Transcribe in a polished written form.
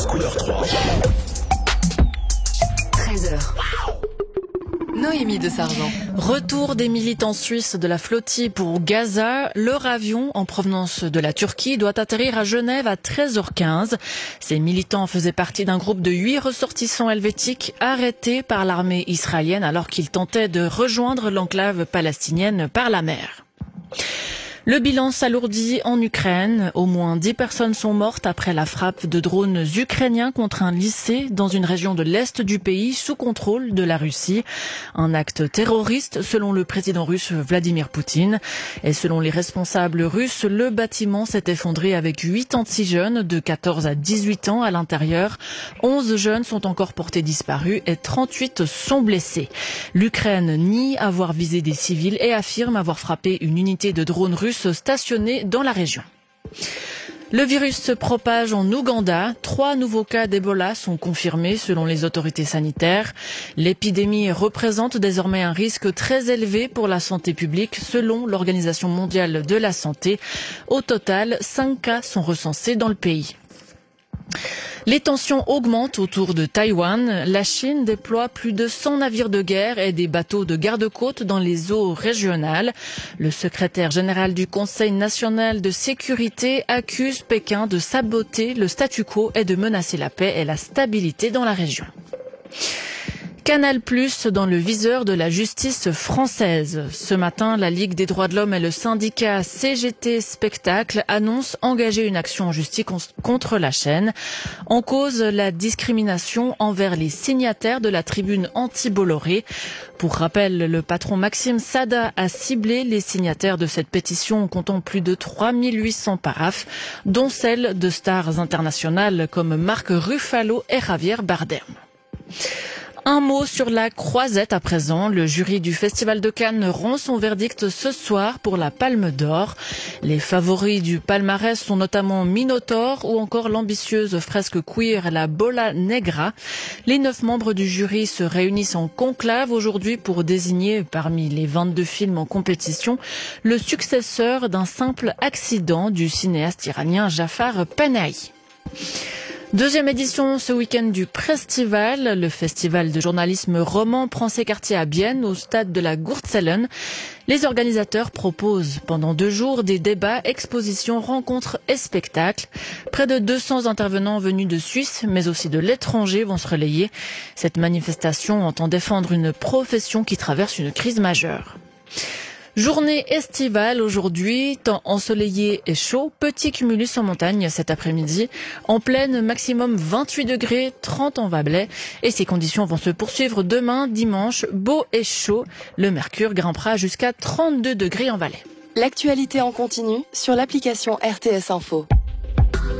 couleur 3. 13h. Noémie de Sargent. Retour des militants suisses de la flottille pour Gaza. Leur avion en provenance de la Turquie doit atterrir à Genève à 13h15. Ces militants faisaient partie d'un groupe de 8 ressortissants helvétiques arrêtés par l'armée israélienne alors qu'ils tentaient de rejoindre l'enclave palestinienne par la mer. Le bilan s'alourdit en Ukraine. Au moins 10 personnes sont mortes après la frappe de drones ukrainiens contre un lycée dans une région de l'Est du pays sous contrôle de la Russie. Un acte terroriste selon le président russe Vladimir Poutine. Et selon les responsables russes, le bâtiment s'est effondré avec 86 jeunes de 14 à 18 ans à l'intérieur. 11 jeunes sont encore portés disparus et 38 sont blessés. L'Ukraine nie avoir visé des civils et affirme avoir frappé une unité de drones russes stationnés dans la région. Le virus se propage en Ouganda. 3 nouveaux cas d'Ebola sont confirmés selon les autorités sanitaires. L'épidémie représente désormais un risque très élevé pour la santé publique selon l'Organisation mondiale de la santé. Au total, 5 cas sont recensés dans le pays. Les tensions augmentent autour de Taïwan. La Chine déploie plus de 100 navires de guerre et des bateaux de garde-côte dans les eaux régionales. Le secrétaire général du Conseil national de sécurité accuse Pékin de saboter le statu quo et de menacer la paix et la stabilité dans la région. Canal+ dans le viseur de la justice française. Ce matin, la Ligue des droits de l'homme et le syndicat CGT Spectacle annoncent engager une action en justice contre la chaîne. En cause, la discrimination envers les signataires de la tribune anti-Bolloré. Pour rappel, le patron Maxime Sada a ciblé les signataires de cette pétition en comptant plus de 3800 paraphes, dont celles de stars internationales comme Marc Ruffalo et Javier Bardem. Un mot sur la croisette à présent. Le jury du Festival de Cannes rend son verdict ce soir pour la Palme d'Or. Les favoris du palmarès sont notamment Minotaur ou encore l'ambitieuse fresque queer La Bola Negra. Les 9 membres du jury se réunissent en conclave aujourd'hui pour désigner parmi les 22 films en compétition le successeur d'un simple accident du cinéaste iranien Jafar Panahi. Deuxième édition ce week-end du Prestival. Le festival de journalisme roman prend ses quartiers à Bienne, au stade de la Gurtzellen. Les organisateurs proposent pendant 2 jours des débats, expositions, rencontres et spectacles. Près de 200 intervenants venus de Suisse, mais aussi de l'étranger vont se relayer. Cette manifestation entend défendre une profession qui traverse une crise majeure. Journée estivale aujourd'hui, temps ensoleillé et chaud, petit cumulus en montagne cet après-midi. En plaine, maximum 28 degrés, 30 en Valais. Et ces conditions vont se poursuivre demain, dimanche, beau et chaud. Le mercure grimpera jusqu'à 32 degrés en Valais. L'actualité en continu sur l'application RTS Info.